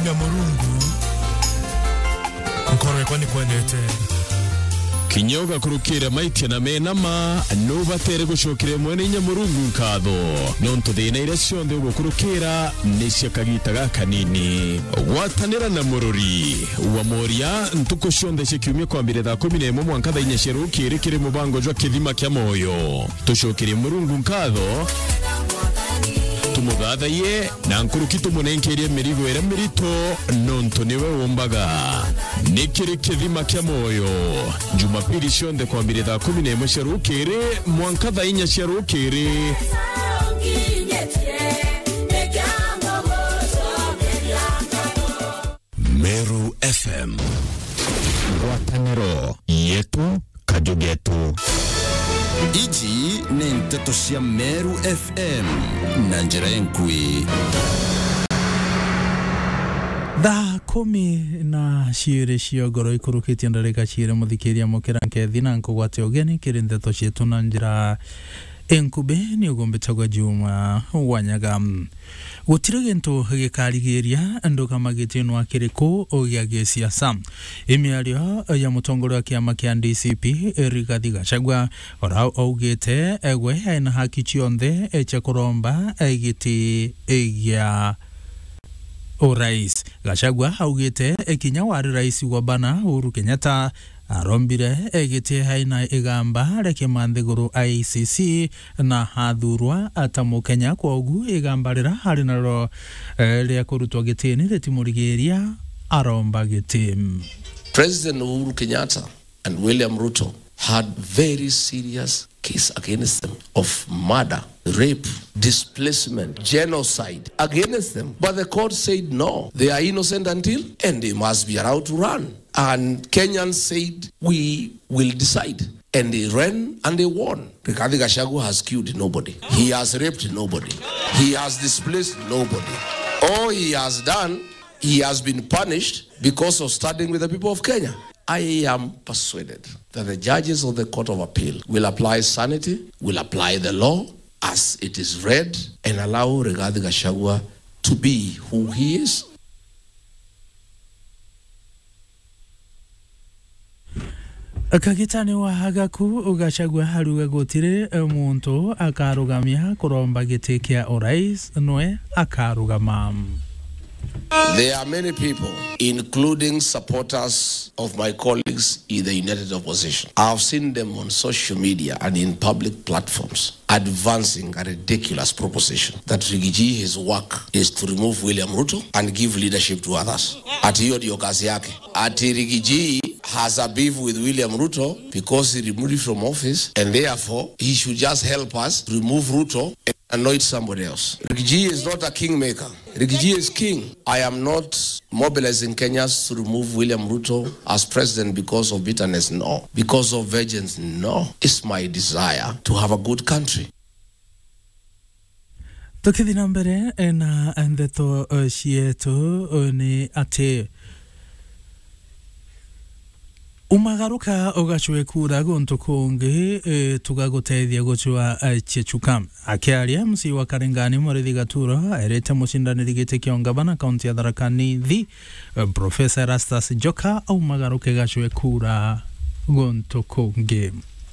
Nyamurungu Nkoro kwani kwenete Kinyoga kurukira maiti na menama no batere gushokire mwene Nyamurungu nkatho nonto thina ire cionthe ugo kurukira nisha kagitaga kanini watanira na mururi wa moria ntuko cionthe cikiumia kwambire thaa 11 mwanka thaa 4 cirukire kiri mubango jwa kithima kya moyo tushokire Murungu nkatho tumugatha ye na nkuruki tumunenkerie mirigo era mirito nonto niwe wombaga nikiri kithima kya moyo Jumapili cionthe kwambire thaa 11 cirukire mwanka thaa 4 cirukire Meru FM Watanero yetu kajugetu Iji ni nteto cia Meru FM na njira enkui Thaa 10 na ciire cio ngoro ikurukitie ndarika ciire muthikiria mukira nkethi na nkugwate ugeni kiri nteto cietu na njira enkube ni ugombetagwa Juma Wanyaga gutire gintu gikarigiria nduka magitino akiriku ogiagie siasa imiario ya mutongoria wa kiama kia DCP Rigathi Gachagua ora augite egwe ena haki cionthe echa kuromba egiti egia Orais Gachagua augite ekinya wari rais wa bana Uhuru Kenyatta arombire egite haina igamba reke manthiguru ICC na hathurwa atamukenya kwa ugu igambarira hari naro ria kurutwa gitini retimurigeria aromba gitim. President Uhuru Kenyatta and William Ruto had very serious case against them of murder, rape, displacement, genocide against them. But the court said no, they are innocent until and they must be allowed to run. And Kenyans said, we will decide. And they ran and they won. Rigathi Gachagua has killed nobody. He has raped nobody. He has displaced nobody. All he has done, he has been punished because of standing with the people of Kenya. I am persuaded that the judges of the Court of Appeal will apply sanity, will apply the law as it is read, and allow Rigathi Gachagua to be who he is. Akagitani wa hagaku Gachagua haruga gutire muntu akarugamia kuromba giti kia orais noe akarugama. There are many people, including supporters of my colleagues in the United Opposition. I've seen them on social media and in public platforms advancing a ridiculous proposition that Rigiji, his work is to remove William Ruto and give leadership to others. Ati hiyo ndio kazi yake. Ati Rigiji has a beef with William Ruto because he removed him from office and therefore he should just help us remove Ruto and anoint somebody else. Rigiji is not a kingmaker. Rigiji is king. I am not mobilizing Kenyans to remove William Ruto as president because of bitterness, no. Because of vengeance, no. It's my desire to have a good country. Tukithina mbere na ndeto cietu ni ati umagaruka ugachwe kura gonto konge tugagutethia guchwa chechuka akiaria msi wa Karengani Murithi Gatura erete mucindaniri gite kiongabana kaunti ya Tharaka Nithi Professor Erastus Njoka umagaruke gachwe kura gonto konge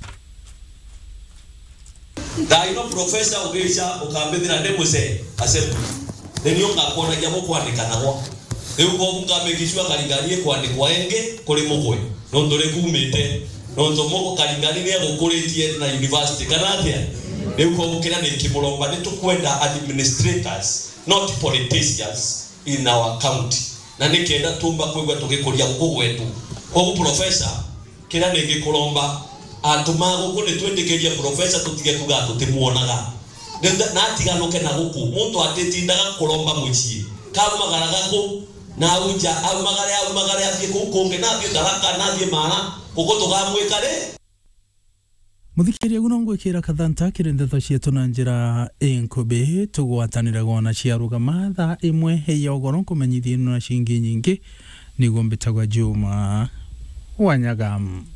Daino Professor ugeisha ukambethira ndemuse asembu denio ngakona jamo kwandika nawo Ego munga megishwa Karengani kwandikwa enge kuri mugwe nondore kumite nondo moko Karengani ne gukuretie na university kanathia ego gukira ni kimuromba ni tukwenda administrators not politicians in our county na nikenda tumba kwegwa tugikuria gugwetu ko professor kira ni gikuromba atumago ko ni twendekeria professor tutige kuga tutimuonaga na atiganuke na guku muntu atitindaga kuromba mucie kama garagako na uja au magare afye kukonge na afye Tharaka na afye mara kuko tugamwekare muthikiria guno ngwikira kathanta kirindeto cietu na njira enkube tugwatanira gona cia rugama thaa 1 heyogoro kumenyithia na cingi nyingi niguo mbitagwa Juma Wanyaga.